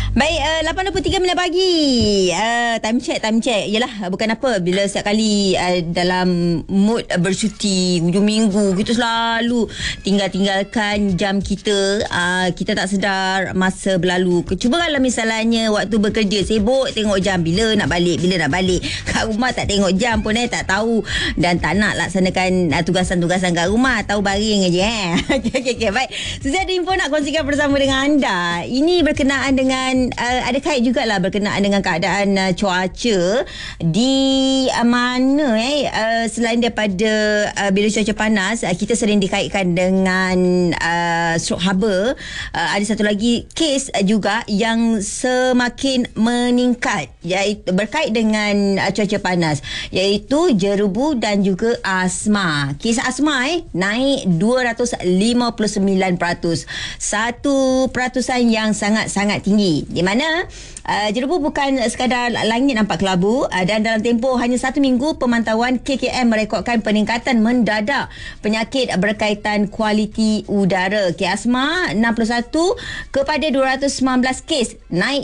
Baik, 8.23 pagi. Time check. Yalah, bukan apa. Bila setiap kali dalam mood bercuti, hujung minggu, kita selalu tinggalkan jam kita. Kita tak sedar masa berlalu. Cuba kalau misalnya waktu bekerja, sibuk tengok jam. Bila nak balik. Kat rumah tak tengok jam pun tak tahu. Dan tak nak laksanakan tugasan-tugasan kat rumah. Tahu baring je. Okay. Baik. Saya ada info nak kongsikan bersama dengan anda. Ini berkenaan dengan ada kait jugalah berkenaan dengan keadaan cuaca di mana selain daripada bila cuaca panas, kita sering dikaitkan dengan stroke haba. Ada satu lagi kes juga yang semakin meningkat, iaitu berkait dengan cuaca panas, iaitu jerubu dan juga asma. Kes asma naik 259%, 1% yang sangat-sangat tinggi. Di mana jerubu bukan sekadar langit nampak kelabu, dan dalam tempoh hanya 1 minggu pemantauan, KKM merekodkan peningkatan mendadak penyakit berkaitan kualiti udara. Kes asma 61 kepada 219 kes, naik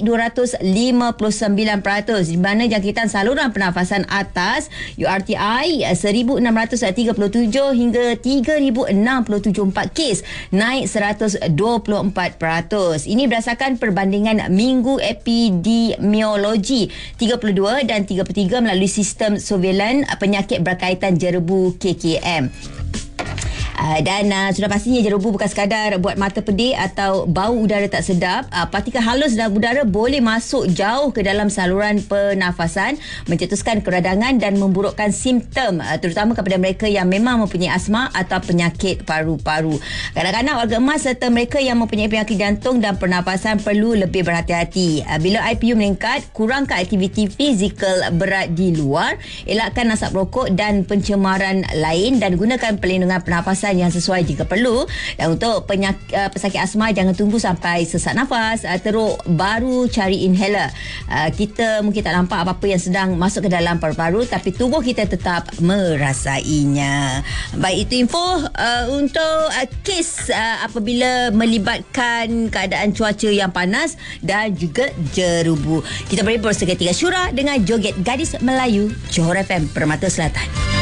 259%, di mana jangkitan saluran pernafasan atas URTI 1637 hingga 3064 kes, naik 124%. Ini berdasarkan perbandingan Minggu Epidemiologi 32 dan 33 melalui sistem surveillance penyakit berkaitan jerubu KKM. Dan sudah pastinya jerubu bukan sekadar buat mata pedih atau bau udara tak sedap. Partikel halus dalam udara boleh masuk jauh ke dalam saluran pernafasan, mencetuskan keradangan dan memburukkan simptom, terutama kepada mereka yang memang mempunyai asma atau penyakit paru-paru. Kanak-kanak, warga emas serta mereka yang mempunyai penyakit jantung dan pernafasan perlu lebih berhati-hati. Bila IPU meningkat, kurangkan aktiviti fizikal berat di luar, elakkan asap rokok dan pencemaran lain, dan gunakan perlindungan pernafasan yang sesuai jika perlu. Dan untuk pesakit asma, jangan tunggu sampai sesak nafas teruk baru cari inhaler. Kita mungkin tak nampak apa-apa yang sedang masuk ke dalam paru-paru, tapi tubuh kita tetap merasainya. Baik, itu info untuk kes apabila melibatkan keadaan cuaca yang panas dan juga jerubu. Kita beri seketika syurah dengan joget Gadis Melayu Johor FM Permata Selatan.